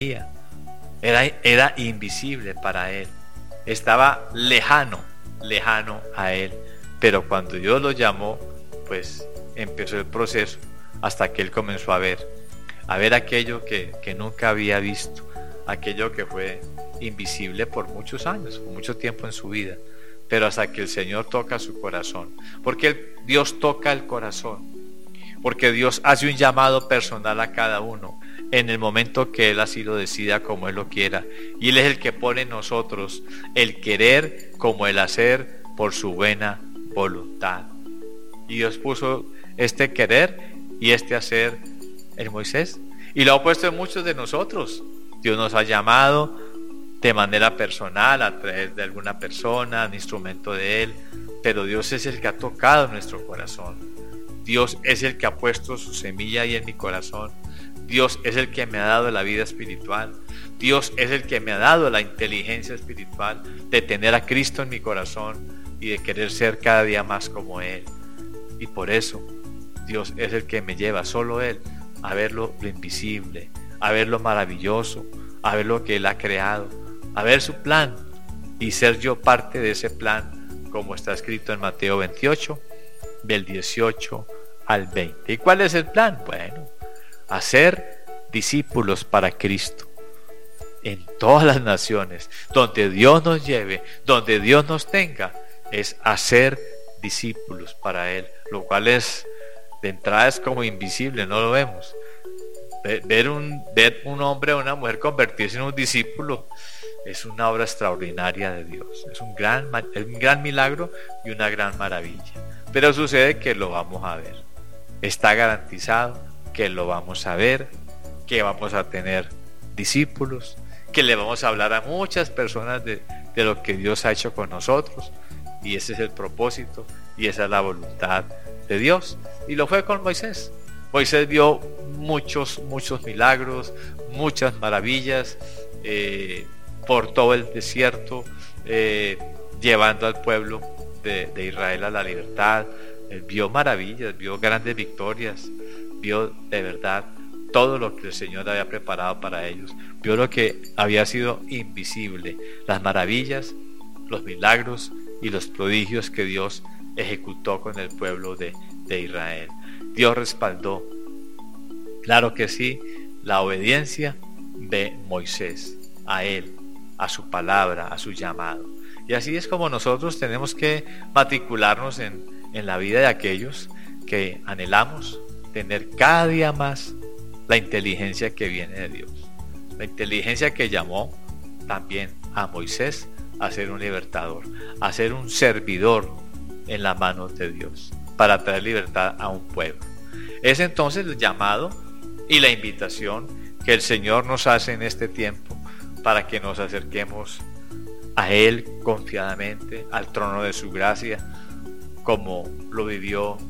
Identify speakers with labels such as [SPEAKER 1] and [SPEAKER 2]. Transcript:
[SPEAKER 1] era invisible para él, estaba lejano a él, pero cuando Dios lo llamó, pues empezó el proceso hasta que él comenzó a ver aquello que nunca había visto, aquello que fue invisible por muchos años, por mucho tiempo en su vida, pero hasta que el Señor toca su corazón, porque Dios toca el corazón, porque Dios hace un llamado personal a cada uno en el momento que Él así lo decida, como Él lo quiera, y Él es el que pone en nosotros el querer como el hacer por su buena voluntad. Y Dios puso este querer y este hacer en Moisés, y lo ha puesto en muchos de nosotros. Dios nos ha llamado de manera personal, a través de alguna persona, un instrumento de Él, pero Dios es el que ha tocado nuestro corazón. Dios es el que ha puesto su semilla ahí en mi corazón. Dios es el que me ha dado la vida espiritual. Dios es el que me ha dado la inteligencia espiritual de tener a Cristo en mi corazón y de querer ser cada día más como Él. Y por eso Dios es el que me lleva, solo Él, a ver lo invisible, a ver lo maravilloso, a ver lo que Él ha creado, a ver su plan y ser yo parte de ese plan, como está escrito en Mateo 28, del 18 al 20. ¿Y cuál es el plan? Bueno, hacer discípulos para Cristo en todas las naciones, donde Dios nos lleve, donde Dios nos tenga, es hacer discípulos para Él, lo cual es, de entrada, es como invisible, no lo vemos. Ver un hombre o una mujer convertirse en un discípulo es una obra extraordinaria de Dios, es un gran milagro y una gran maravilla, pero sucede que lo vamos a ver, está garantizado que lo vamos a ver, que vamos a tener discípulos, que le vamos a hablar a muchas personas de lo que Dios ha hecho con nosotros, y ese es el propósito y esa es la voluntad de Dios. Y lo fue con Moisés. Moisés vio muchos milagros, muchas maravillas por todo el desierto, llevando al pueblo de Israel a la libertad. Él vio maravillas, vio grandes victorias, vio de verdad todo lo que el Señor había preparado para ellos, vio lo que había sido invisible, las maravillas, los milagros y los prodigios que Dios ejecutó con el pueblo de Israel. Dios respaldó, claro que sí, la obediencia de Moisés a él, a su palabra, a su llamado. Y así es como nosotros tenemos que matricularnos en la vida de aquellos que anhelamos tener cada día más la inteligencia que viene de Dios, la inteligencia que llamó también a Moisés a ser un libertador, a ser un servidor en las manos de Dios para traer libertad a un pueblo. Es entonces el llamado y la invitación que el Señor nos hace en este tiempo para que nos acerquemos a Él confiadamente, al trono de su gracia, como lo vivió